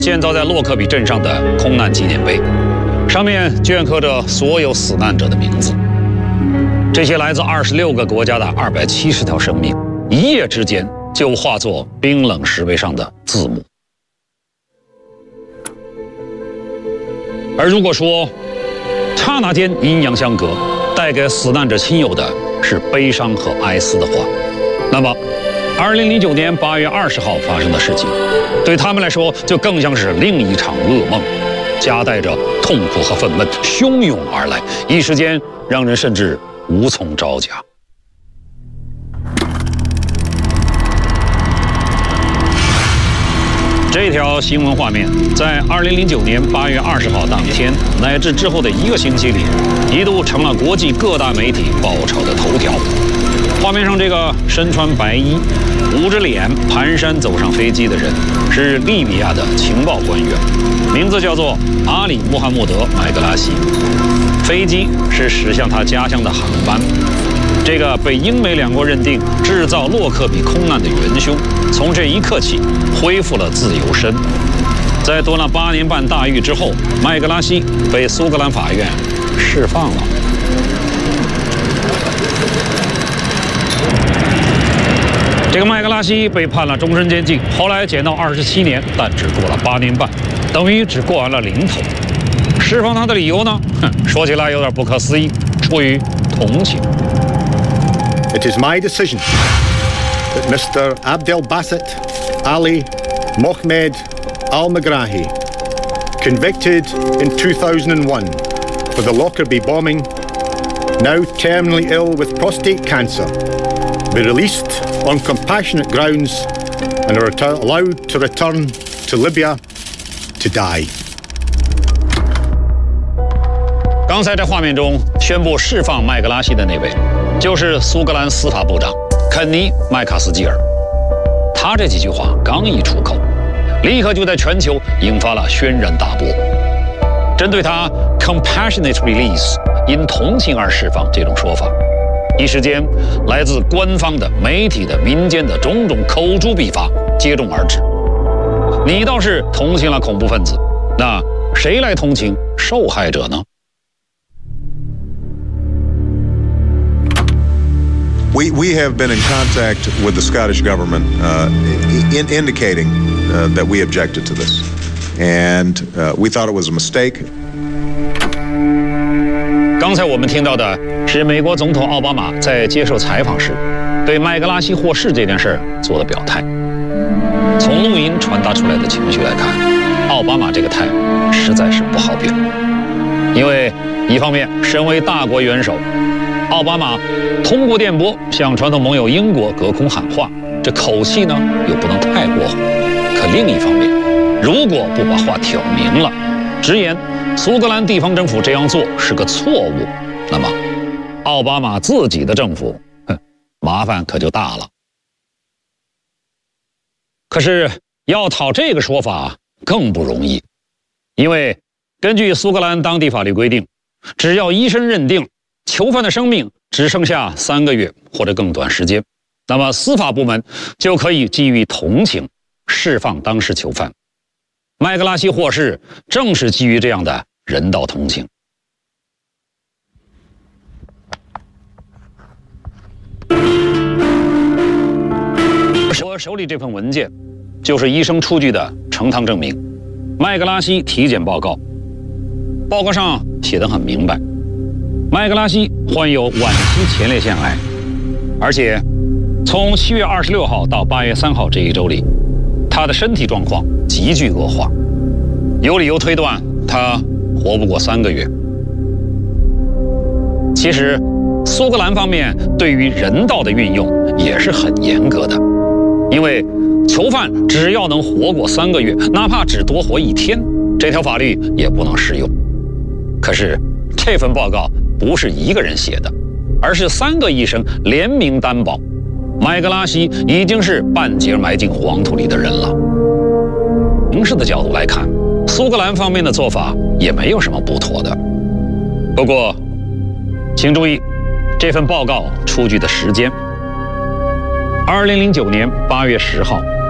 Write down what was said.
建造在洛克比镇上的空难纪念碑，上面镌刻着所有死难者的名字。这些来自26个国家的270条生命，一夜之间就化作冰冷石碑上的字母。而如果说刹那间阴阳相隔，带给死难者亲友的是悲伤和哀思的话，那么2009年8月20号发生的事情，对他们来说就更像是另一场噩梦，夹带着痛苦和愤懑汹涌而来，一时间让人甚至无从招架。这条新闻画面在2009年8月20号当天乃至之后的1个星期里，一度成了国际各大媒体爆炒的头条。画面上这个身穿白衣、捂着脸蹒跚走上飞机的人，是利比亚的情报官员，名字叫做阿里·穆罕默德·麦格拉西。飞机是驶向他家乡的航班。这个被英美两国认定制造洛克比空难的元凶，从这一刻起恢复了自由身。在蹲了8年半大狱之后，麦格拉西被苏格兰法院释放了。这个麦格拉西被判了终身监禁，后来减到27年，但只过了8年半，等于只过完了零头。释放他的理由呢？说起来有点不可思议，出于同情。 It is my decision that Mr. Abdel Basit Ali Mohamed Al-Megrahi, convicted in 2001 for the Lockerbie bombing, now terminally ill with prostate cancer, be released on compassionate grounds and are allowed to return to Libya to die. 刚才在画面中宣布释放麦格拉西的那位，就是苏格兰司法部长肯尼·麦卡斯基尔。他这几句话刚一出口，立刻就在全球引发了轩然大波。针对他 compassionate release 因同情而释放这种说法，一时间来自官方的、媒体的、民间的种种口诛笔伐接踵而至。你倒是同情了恐怖分子，那谁来同情受害者呢 ？We have been in contact with the Scottish government indicating that we objected to this, and we thought it was a mistake. 刚才我们听到的是美国总统奥巴马在接受采访时对麦格拉西获释这件事做的表态。从录音传达出来的情绪来看，奥巴马这个态实在是不好表，因为一方面身为大国元首，奥巴马通过电波向传统盟友英国隔空喊话，这口气呢又不能太过火。可另一方面，如果不把话挑明了，直言苏格兰地方政府这样做是个错误，那么奥巴马自己的政府，麻烦可就大了。可是要讨这个说法更不容易，因为根据苏格兰当地法律规定，只要医生认定囚犯的生命只剩下3个月或者更短时间，那么司法部门就可以基于同情释放当事囚犯。麦格拉西获释正是基于这样的人道同情。我手里这份文件就是医生出具的呈堂证明，麦格拉西体检报告。报告上写得很明白，麦格拉西患有晚期前列腺癌，而且从7月26号到8月3号这一周里，他的身体状况急剧恶化，有理由推断他活不过3个月。其实苏格兰方面对于人道的运用也是很严格的，因为囚犯只要能活过3个月，哪怕只多活1天，这条法律也不能适用。可是这份报告不是一个人写的，而是3个医生联名担保，麦格拉西已经是半截埋进黄土里的人了。刑事的角度来看，苏格兰方面的做法也没有什么不妥的。不过请注意这份报告出具的时间，2009年8月10号